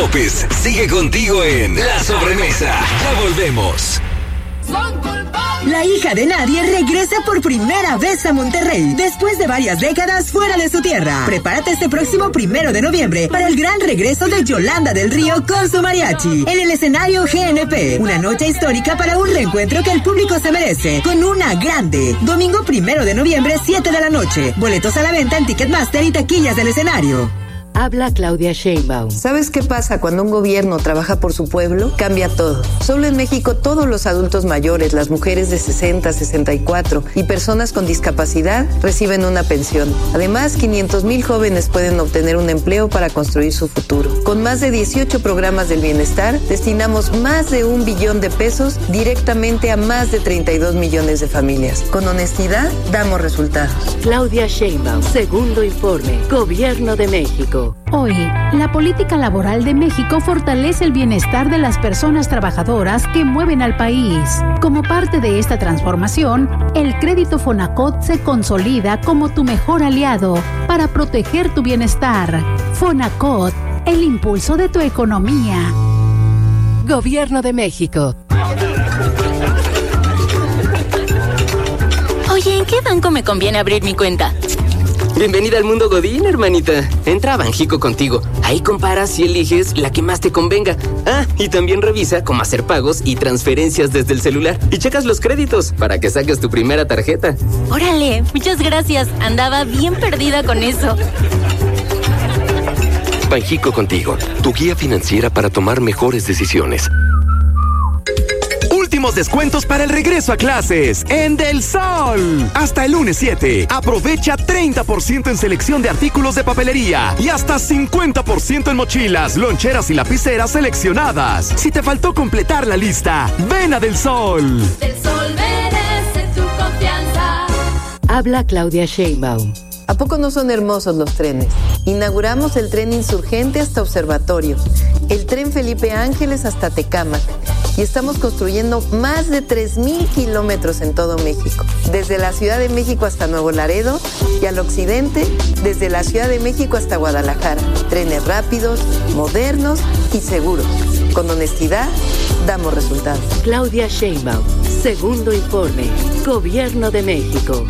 López sigue contigo en La Sobremesa. Ya volvemos. La hija de nadie regresa por primera vez a Monterrey, después de varias décadas fuera de su tierra. Prepárate este próximo 1 de noviembre para el gran regreso de Yolanda del Río con su mariachi, en el escenario GNP. Una noche histórica para un reencuentro que el público se merece, con una grande. Domingo 1 de noviembre, 7 de la noche. Boletos a la venta en Ticketmaster y taquillas del escenario. Habla Claudia Sheinbaum. ¿Sabes qué pasa cuando un gobierno trabaja por su pueblo? Cambia todo. Solo en México todos los adultos mayores, las mujeres de 60, 64 y personas con discapacidad reciben una pensión. Además, 500,000 jóvenes pueden obtener un empleo para construir su futuro. Con más de 18 programas del bienestar, destinamos más de 1 billón de pesos directamente a más de 32 millones de familias. Con honestidad, damos resultados. Claudia Sheinbaum, segundo informe, Gobierno de México. Hoy, la política laboral de México fortalece el bienestar de las personas trabajadoras que mueven al país. Como parte de esta transformación, el crédito Fonacot se consolida como tu mejor aliado para proteger tu bienestar. Fonacot, el impulso de tu economía. Gobierno de México. Oye, ¿en qué banco me conviene abrir mi cuenta? Bienvenida al mundo Godín, hermanita. Entra a Banjico contigo. Ahí comparas y eliges la que más te convenga. Ah, y también revisa cómo hacer pagos y transferencias desde el celular. Y checas los créditos para que saques tu primera tarjeta. Órale, muchas gracias. Andaba bien perdida con eso. Banjico contigo, tu guía financiera para tomar mejores decisiones. Últimos descuentos para el regreso a clases en Del Sol. Hasta el lunes 7. Aprovecha 30% en selección de artículos de papelería y hasta 50% en mochilas, loncheras y lapiceras seleccionadas. Si te faltó completar la lista, ven a Del Sol. Del Sol merece tu confianza. Habla Claudia Sheinbaum. ¿A poco no son hermosos los trenes? Inauguramos el tren Insurgente hasta Observatorio, el tren Felipe Ángeles hasta Tecámac, y estamos construyendo más de 3,000 kilómetros en todo México, desde la Ciudad de México hasta Nuevo Laredo y al occidente, desde la Ciudad de México hasta Guadalajara. Trenes rápidos, modernos y seguros. Con honestidad, damos resultados. Claudia Sheinbaum, segundo informe, Gobierno de México.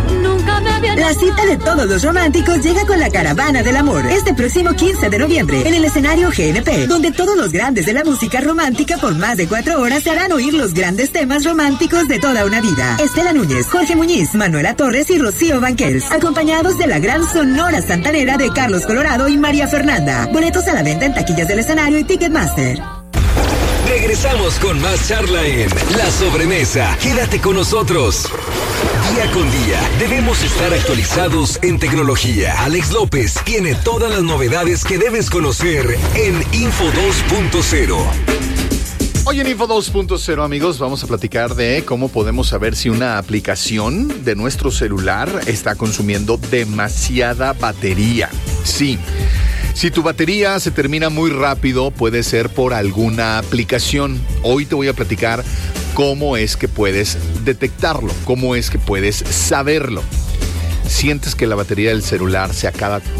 La cita de todos los románticos llega con la Caravana del Amor este próximo 15 de noviembre en el escenario GNP, donde todos los grandes de la música romántica por más de 4 horas se harán oír los grandes temas románticos de toda una vida. Estela Núñez, Jorge Muñiz, Manuela Torres y Rocío Banquels, acompañados de la gran Sonora Santanera de Carlos Colorado y María Fernanda. Boletos a la venta en taquillas del escenario y Ticketmaster. Regresamos con más charla en La Sobremesa. Quédate con nosotros. Día con día debemos estar actualizados en tecnología. Alex López tiene todas las novedades que debes conocer en Info 2.0. Hoy en Info 2.0, amigos, vamos a platicar de cómo podemos saber si una aplicación de nuestro celular está consumiendo demasiada batería. Sí. Si tu batería se termina muy rápido, puede ser por alguna aplicación. Hoy te voy a platicar cómo es que puedes detectarlo, cómo es que puedes saberlo. Sientes que la batería del celular se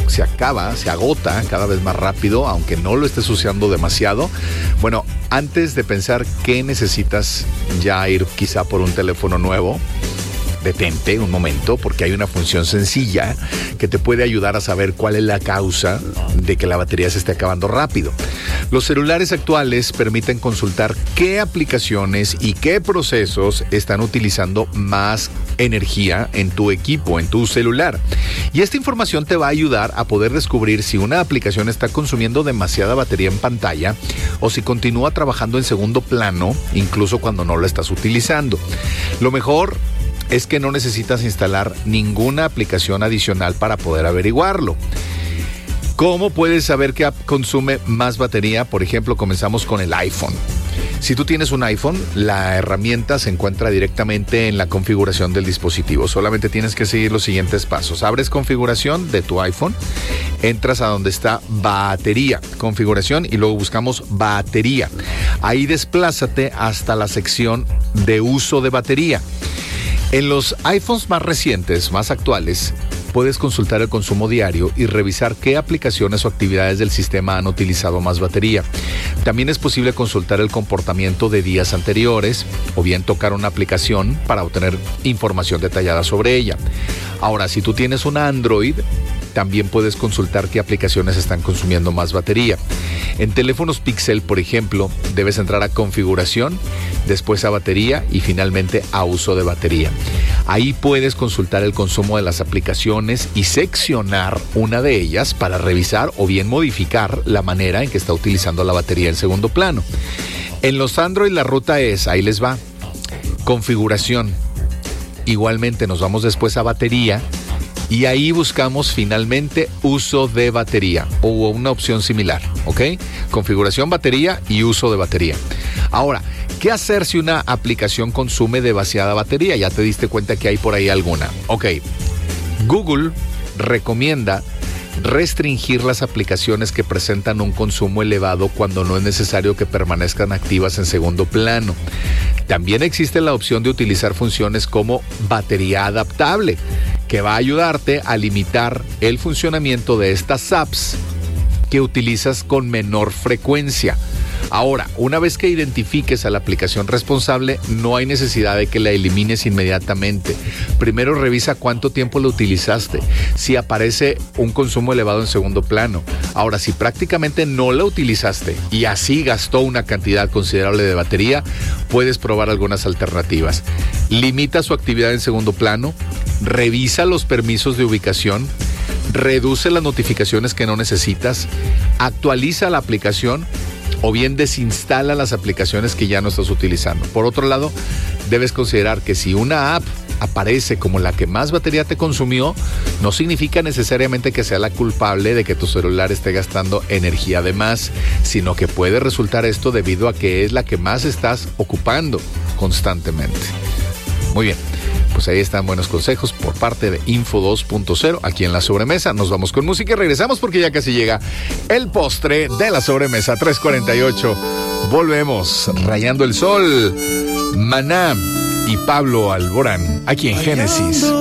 agota cada vez más rápido, aunque no lo estés usando demasiado. Bueno, antes de pensar qué necesitas ya ir quizá por un teléfono nuevo, detente un momento, porque hay una función sencilla que te puede ayudar a saber cuál es la causa de que la batería se esté acabando rápido. Los celulares actuales permiten consultar qué aplicaciones y qué procesos están utilizando más energía en tu equipo, en tu celular. Y esta información te va a ayudar a poder descubrir si una aplicación está consumiendo demasiada batería en pantalla o si continúa trabajando en segundo plano, incluso cuando no la estás utilizando. Lo mejor es que no necesitas instalar ninguna aplicación adicional para poder averiguarlo. ¿Cómo puedes saber qué app consume más batería? Por ejemplo, comenzamos con el iPhone. Si tú tienes un iPhone, la herramienta se encuentra directamente en la configuración del dispositivo. Solamente tienes que seguir los siguientes pasos. Abres configuración de tu iPhone, entras a donde está batería, configuración, y luego buscamos batería. Ahí desplázate hasta la sección de uso de batería. En los iPhones más recientes, más actuales, puedes consultar el consumo diario y revisar qué aplicaciones o actividades del sistema han utilizado más batería. También es posible consultar el comportamiento de días anteriores o bien tocar una aplicación para obtener información detallada sobre ella. Ahora, si tú tienes una Android, también puedes consultar qué aplicaciones están consumiendo más batería. En teléfonos Pixel, por ejemplo, debes entrar a configuración, después a batería y finalmente a uso de batería. Ahí puedes consultar el consumo de las aplicaciones y seccionar una de ellas para revisar o bien modificar la manera en que está utilizando la batería en segundo plano. En los Android la ruta es, ahí les va, configuración. Igualmente nos vamos después a batería. Y ahí buscamos finalmente uso de batería o una opción similar, ¿ok? Configuración, batería y uso de batería. Ahora, ¿qué hacer si una aplicación consume demasiada batería? Ya te diste cuenta que hay por ahí alguna. Ok, Google recomienda restringir las aplicaciones que presentan un consumo elevado cuando no es necesario que permanezcan activas en segundo plano. También existe la opción de utilizar funciones como batería adaptable, que va a ayudarte a limitar el funcionamiento de estas apps que utilizas con menor frecuencia. Ahora, una vez que identifiques a la aplicación responsable, no hay necesidad de que la elimines inmediatamente. Primero revisa cuánto tiempo la utilizaste, si aparece un consumo elevado en segundo plano. Ahora, si prácticamente no la utilizaste y así gastó una cantidad considerable de batería, puedes probar algunas alternativas. Limita su actividad en segundo plano, revisa los permisos de ubicación, reduce las notificaciones que no necesitas, actualiza la aplicación o bien desinstala las aplicaciones que ya no estás utilizando. Por otro lado, debes considerar que si una app aparece como la que más batería te consumió, no significa necesariamente que sea la culpable de que tu celular esté gastando energía de más, sino que puede resultar esto debido a que es la que más estás ocupando constantemente. Muy bien. Pues ahí están buenos consejos por parte de Info 2.0 aquí en La Sobremesa. Nos vamos con música y regresamos porque ya casi llega el postre de La Sobremesa. 3:48. Volvemos rayando el sol. Maná y Pablo Alborán aquí en Génesis.